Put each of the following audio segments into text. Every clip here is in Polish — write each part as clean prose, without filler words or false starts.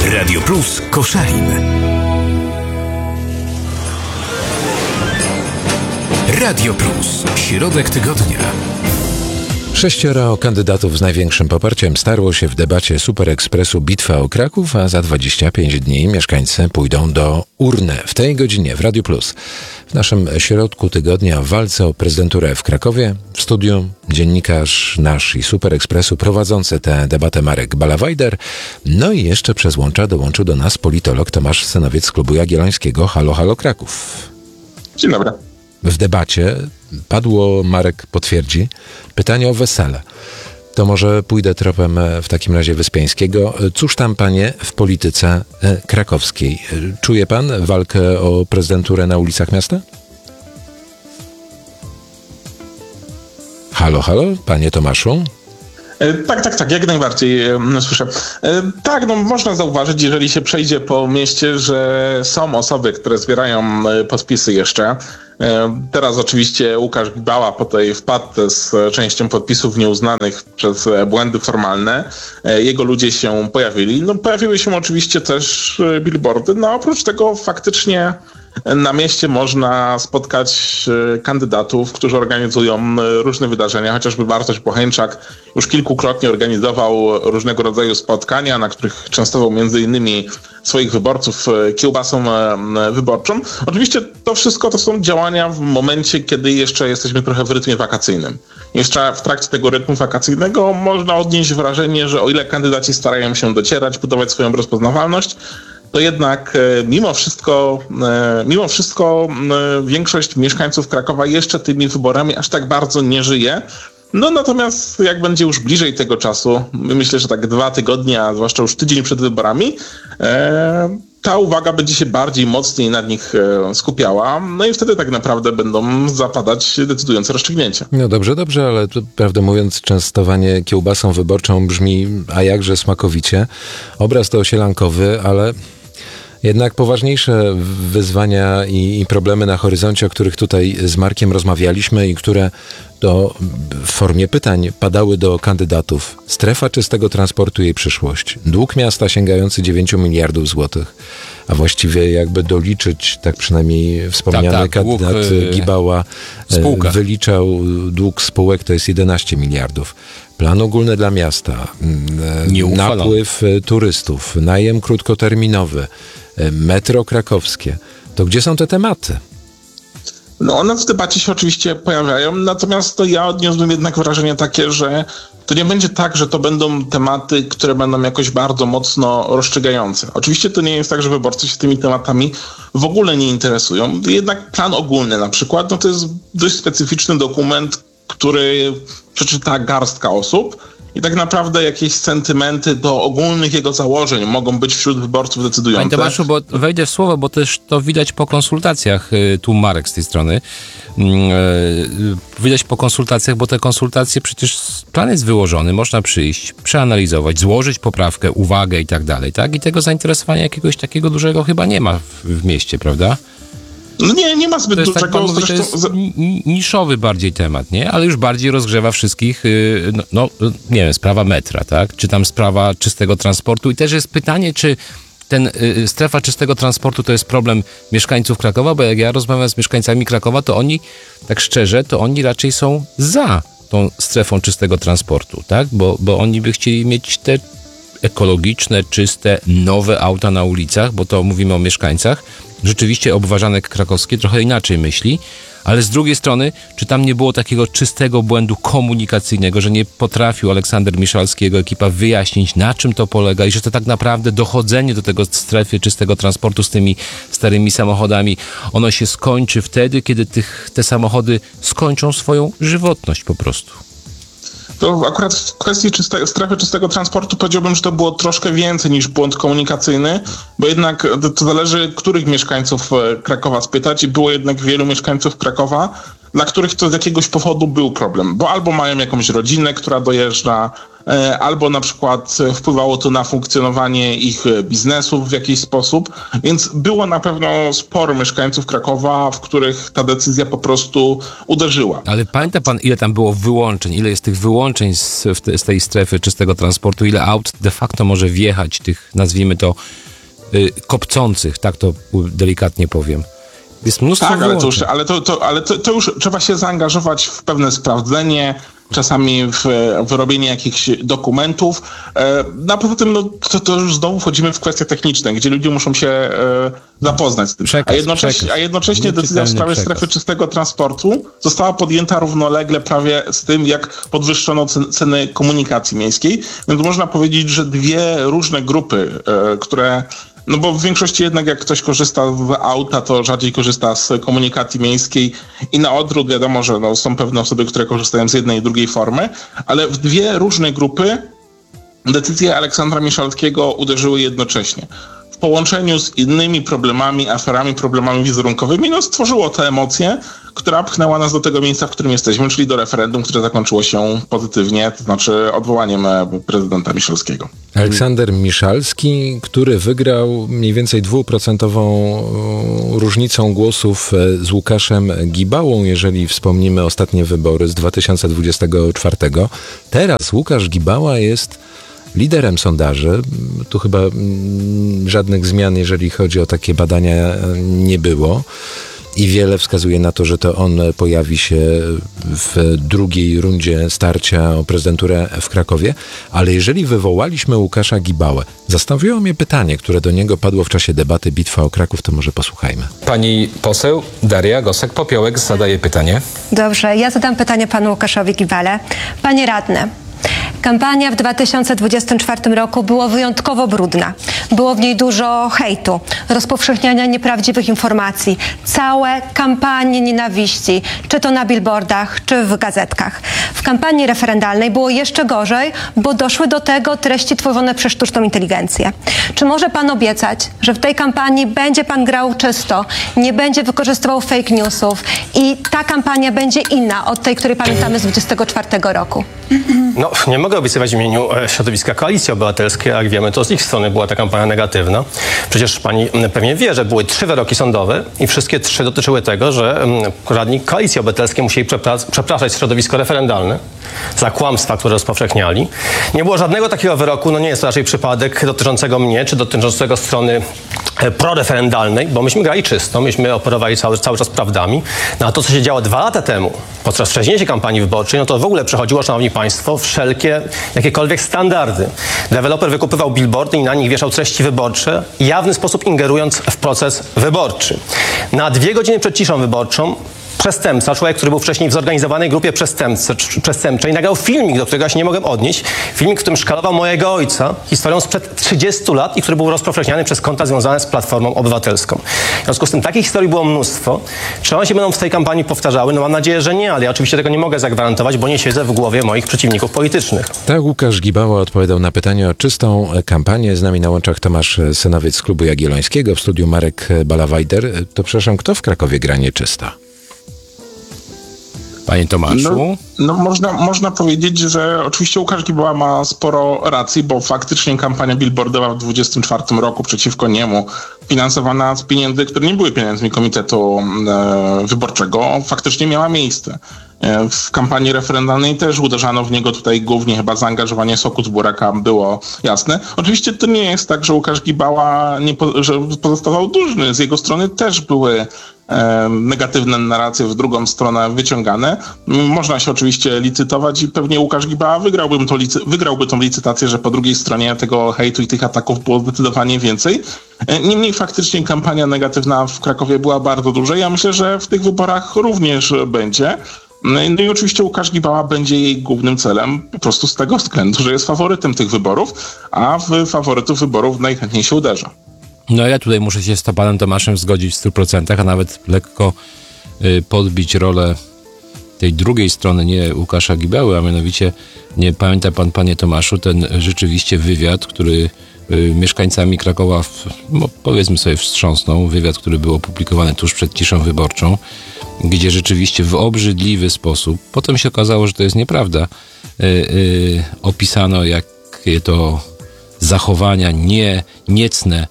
Radio Plus Koszalin. Radio Plus. Środek tygodnia. 6 kandydatów z największym poparciem starło się w debacie Super Expressu Bitwa o Kraków, a za 25 dni mieszkańcy pójdą do urny. W tej godzinie w Radio Plus, w naszym środku tygodnia, w walce o prezydenturę w Krakowie, w studiu dziennikarz nasz i Super Expressu prowadzący tę debatę Marek Ballawajder. No i jeszcze przez łącza dołączył do nas politolog Tomasz Synowiec z Klubu Jagiellońskiego. Halo, halo Kraków. Dzień dobry. W debacie padło, Marek potwierdzi, pytanie o wesele. To może pójdę tropem w takim razie Wyspiańskiego. Cóż tam, panie, w polityce krakowskiej? Czuje pan walkę o prezydenturę na ulicach miasta? Halo, halo, panie Tomaszu? Tak, jak najbardziej słyszę. Tak, można zauważyć, jeżeli się przejdzie po mieście, że są osoby, które zbierają podpisy jeszcze. Teraz oczywiście Łukasz Gibała po tej wpadce z częścią podpisów nieuznanych przez błędy formalne. Jego ludzie się pojawili. Pojawiły się oczywiście też billboardy. Oprócz tego faktycznie na mieście można spotkać kandydatów, którzy organizują różne wydarzenia. Chociażby Bartosz Bocheńczak już kilkukrotnie organizował różnego rodzaju spotkania, na których częstował m.in. swoich wyborców kiełbasą wyborczą. Oczywiście to wszystko to są działania w momencie, kiedy jeszcze jesteśmy trochę w rytmie wakacyjnym. Jeszcze w trakcie tego rytmu wakacyjnego można odnieść wrażenie, że o ile kandydaci starają się docierać, budować swoją rozpoznawalność, to jednak mimo wszystko większość mieszkańców Krakowa jeszcze tymi wyborami aż tak bardzo nie żyje. Natomiast jak będzie już bliżej tego czasu, myślę, że tak 2 tygodnie, a zwłaszcza już tydzień przed wyborami, ta uwaga będzie się mocniej nad nich skupiała, i wtedy tak naprawdę będą zapadać decydujące rozstrzygnięcia. No dobrze, ale to, prawdę mówiąc, częstowanie kiełbasą wyborczą brzmi a jakże smakowicie. Obraz to sielankowy, ale jednak poważniejsze wyzwania i problemy na horyzoncie, o których tutaj z Markiem rozmawialiśmy i które to w formie pytań padały do kandydatów. Strefa czystego transportu i jej przyszłość. Dług miasta sięgający 9 miliardów złotych. A właściwie jakby doliczyć, tak przynajmniej wspomniany kandydat Gibała wyliczał dług spółek, to jest 11 miliardów. Plan ogólny dla miasta, napływ turystów, najem krótkoterminowy, metro krakowskie. To gdzie są te tematy? One w debacie się oczywiście pojawiają, natomiast ja odniosłem jednak wrażenie takie, że to nie będzie tak, że to będą tematy, które będą jakoś bardzo mocno rozstrzygające. Oczywiście to nie jest tak, że wyborcy się tymi tematami w ogóle nie interesują. Jednak plan ogólny na przykład, to jest dość specyficzny dokument, który przeczyta garstka osób. I tak naprawdę jakieś sentymenty do ogólnych jego założeń mogą być wśród wyborców decydujące. Panie Tomaszu, bo wejdę w słowo, bo też to widać po konsultacjach, tu Marek z tej strony, widać po konsultacjach, bo te konsultacje przecież plan jest wyłożony, można przyjść, przeanalizować, złożyć poprawkę, uwagę i tak dalej, tak? I tego zainteresowania jakiegoś takiego dużego chyba nie ma w mieście, prawda? Nie ma zbyt dużego. Tak mówi, to jest niszowy bardziej temat, nie? Ale już bardziej rozgrzewa wszystkich, nie wiem, sprawa metra, tak? Czy tam sprawa czystego transportu. I też jest pytanie, czy strefa czystego transportu to jest problem mieszkańców Krakowa, bo jak ja rozmawiam z mieszkańcami Krakowa, to oni, tak szczerze, to oni raczej są za tą strefą czystego transportu, tak? Bo oni by chcieli mieć te ekologiczne, czyste, nowe auta na ulicach, bo to mówimy o mieszkańcach. Rzeczywiście obważanek krakowski trochę inaczej myśli, ale z drugiej strony, czy tam nie było takiego czystego błędu komunikacyjnego, że nie potrafił Aleksander Miszalski i jego ekipa wyjaśnić, na czym to polega i że to tak naprawdę dochodzenie do tego strefy czystego transportu z tymi starymi samochodami, ono się skończy wtedy, kiedy te samochody skończą swoją żywotność po prostu. To akurat w kwestii strefy czystego transportu powiedziałbym, że to było troszkę więcej niż błąd komunikacyjny, bo jednak to zależy, których mieszkańców Krakowa spytać i było jednak wielu mieszkańców Krakowa, dla których to z jakiegoś powodu był problem, bo albo mają jakąś rodzinę, która dojeżdża, albo na przykład wpływało to na funkcjonowanie ich biznesów w jakiś sposób, więc było na pewno sporo mieszkańców Krakowa, w których ta decyzja po prostu uderzyła. Ale pamięta pan, ile tam było wyłączeń? Ile jest tych wyłączeń z tej strefy czystego transportu? Ile aut de facto może wjechać, tych, nazwijmy to, kopcących, tak to delikatnie powiem? Jest mnóstwo wyłączeń. Ale to już trzeba się zaangażować w pewne sprawdzenie, czasami w wyrobienie jakichś dokumentów. A poza tym to już znowu wchodzimy w kwestie techniczne, gdzie ludzie muszą się zapoznać z tym. A jednocześnie decyzja w sprawie strefy czystego transportu została podjęta równolegle prawie z tym, jak podwyższono ceny komunikacji miejskiej. Więc można powiedzieć, że dwie różne grupy, które... No bo w większości jednak jak ktoś korzysta z auta, to rzadziej korzysta z komunikacji miejskiej i na odwrót wiadomo, że są pewne osoby, które korzystają z jednej i drugiej formy, ale w dwie różne grupy decyzje Aleksandra Miszalskiego uderzyły jednocześnie. W połączeniu z innymi problemami, aferami, problemami wizerunkowymi, stworzyło tę emocję, która pchnęła nas do tego miejsca, w którym jesteśmy, czyli do referendum, które zakończyło się pozytywnie, to znaczy odwołaniem prezydenta Miszalskiego. Aleksander Miszalski, który wygrał mniej więcej 2% różnicą głosów z Łukaszem Gibałą, jeżeli wspomnimy ostatnie wybory z 2024. Teraz Łukasz Gibała jest liderem sondaży. Tu chyba żadnych zmian, jeżeli chodzi o takie badania, nie było. I wiele wskazuje na to, że to on pojawi się w drugiej rundzie starcia o prezydenturę w Krakowie. Ale jeżeli wywołaliśmy Łukasza Gibałę, zastanowiło mnie pytanie, które do niego padło w czasie debaty Bitwa o Kraków, to może posłuchajmy. Pani poseł Daria Gosek-Popiołek zadaje pytanie. Dobrze, ja zadam pytanie panu Łukaszowi Gibale. Panie radny, kampania w 2024 roku była wyjątkowo brudna. Było w niej dużo hejtu, rozpowszechniania nieprawdziwych informacji, całe kampanie nienawiści, czy to na billboardach, czy w gazetkach. W kampanii referendalnej było jeszcze gorzej, bo doszły do tego treści tworzone przez sztuczną inteligencję. Czy może pan obiecać, że w tej kampanii będzie pan grał czysto, nie będzie wykorzystywał fake newsów i ta kampania będzie inna od tej, której pamiętamy z 2024 roku? No, nie mogę obiecywać w imieniu środowiska Koalicji Obywatelskiej, jak wiemy, to z ich strony była ta kampania negatywna. Przecież pani pewnie wie, że były 3 wyroki sądowe i wszystkie 3 dotyczyły tego, że radni Koalicji Obywatelskiej musieli przepraszać środowisko referendalne za kłamstwa, które rozpowszechniali. Nie było żadnego takiego wyroku, nie jest to raczej przypadek dotyczącego mnie, czy dotyczącego strony proreferendalnej, bo myśmy grali czysto, myśmy operowali cały czas prawdami. No a to, co się działo 2 lata temu, podczas wcześniejszej kampanii wyborczej, to w ogóle przechodziło, szanowni państwo, wszelkie, jakiekolwiek standardy. Deweloper wykupywał billboardy i na nich wieszał treści wyborcze, w jawny sposób ingerując w proces wyborczy. Na 2 godziny przed ciszą wyborczą przestępca, człowiek, który był wcześniej w zorganizowanej grupie przestępczej, nagrał filmik, do którego ja się nie mogłem odnieść. Filmik, w którym szkalował mojego ojca historią sprzed 30 lat i który był rozpowszechniany przez konta związane z Platformą Obywatelską. W związku z tym takich historii było mnóstwo. Czy one się będą w tej kampanii powtarzały? Mam nadzieję, że nie, ale ja oczywiście tego nie mogę zagwarantować, bo nie siedzę w głowie moich przeciwników politycznych. Tak, Łukasz Gibała odpowiadał na pytanie o czystą kampanię. Z nami na łączach Tomasz Synowiec z Klubu Jagiellońskiego, w studiu Marek Balawajder. To przepraszam, kto w Krakowie gra nieczysta? Panie Tomaszu? Można powiedzieć, że oczywiście Łukasz Gibała ma sporo racji, bo faktycznie kampania billboardowa w 2024 roku przeciwko niemu, finansowana z pieniędzy, które nie były pieniędzmi Komitetu Wyborczego, faktycznie miała miejsce. W kampanii referendalnej też uderzano w niego, tutaj głównie chyba zaangażowanie Soku z Buraka było jasne. Oczywiście to nie jest tak, że Łukasz Gibała że pozostawał dłużny. Z jego strony też były negatywne narracje w drugą stronę wyciągane. Można się oczywiście licytować i pewnie Łukasz Gibała wygrałby tą licytację, że po drugiej stronie tego hejtu i tych ataków było zdecydowanie więcej. Niemniej faktycznie kampania negatywna w Krakowie była bardzo duża. Ja myślę, że w tych wyborach również będzie. No i oczywiście Łukasz Gibała będzie jej głównym celem po prostu z tego względu, że jest faworytem tych wyborów, a w faworytów wyborów najchętniej się uderza. No ja tutaj muszę się z panem Tomaszem zgodzić w 100%, a nawet lekko podbić rolę tej drugiej strony, nie Łukasza Gibały, a mianowicie, nie pamięta pan, panie Tomaszu, ten rzeczywiście wywiad, który mieszkańcami Krakowa, powiedzmy sobie, wstrząsnął. Wywiad, który był opublikowany tuż przed ciszą wyborczą, gdzie rzeczywiście w obrzydliwy sposób, potem się okazało, że to jest nieprawda, opisano, jakie to zachowania niecne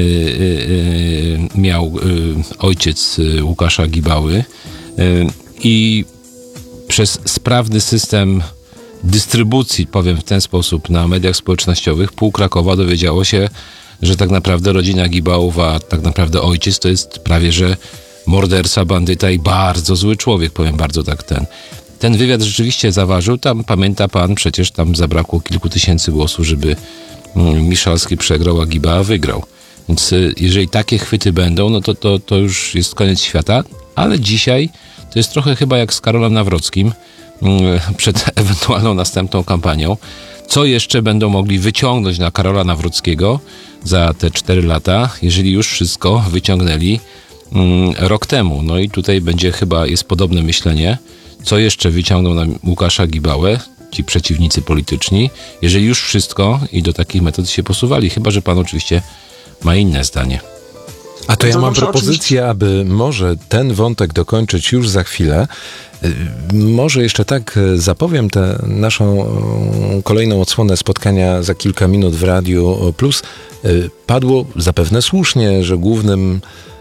miał ojciec Łukasza Gibały i przez sprawny system dystrybucji, powiem w ten sposób, na mediach społecznościowych pół Krakowa dowiedziało się, że tak naprawdę rodzina Gibałów, a tak naprawdę ojciec to jest prawie że morderca, bandyta i bardzo zły człowiek, powiem bardzo tak ten wywiad rzeczywiście zaważył. Tam, pamięta pan, przecież tam zabrakło kilku tysięcy głosów, żeby Miszalski przegrał, a Gibała wygrał. Więc jeżeli takie chwyty będą, no to już jest koniec świata, ale dzisiaj to jest trochę chyba jak z Karolem Nawrockim przed ewentualną następną kampanią. Co jeszcze będą mogli wyciągnąć na Karola Nawrockiego za te 4 lata, jeżeli już wszystko wyciągnęli rok temu. No i tutaj jest podobne myślenie, co jeszcze wyciągną na Łukasza Gibałę ci przeciwnicy polityczni, jeżeli już wszystko i do takich metod się posuwali. Chyba że pan oczywiście ma inne zdanie. A to ja mam propozycję, aby może ten wątek dokończyć już za chwilę. Może jeszcze tak zapowiem tę naszą kolejną odsłonę spotkania za kilka minut w Radiu Plus. Padło zapewne słusznie, że głównym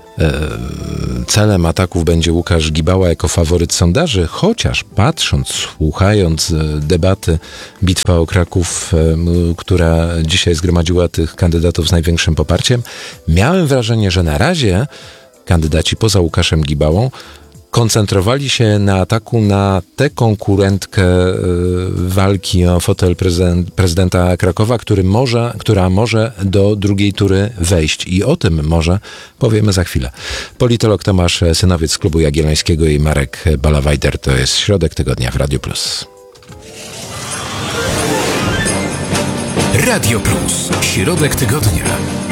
celem ataków będzie Łukasz Gibała jako faworyt sondaży, chociaż patrząc, słuchając debaty Bitwa o Kraków, która dzisiaj zgromadziła tych kandydatów z największym poparciem, miałem wrażenie, że na razie kandydaci poza Łukaszem Gibałą koncentrowali się na ataku na tę konkurentkę walki o fotel prezydenta Krakowa, która może do drugiej tury wejść. I o tym może powiemy za chwilę. Politolog Tomasz Synowiec z Klubu Jagiellońskiego i Marek Balawajder. To jest Środek Tygodnia w Radiu Plus. Radio Plus. Środek Tygodnia.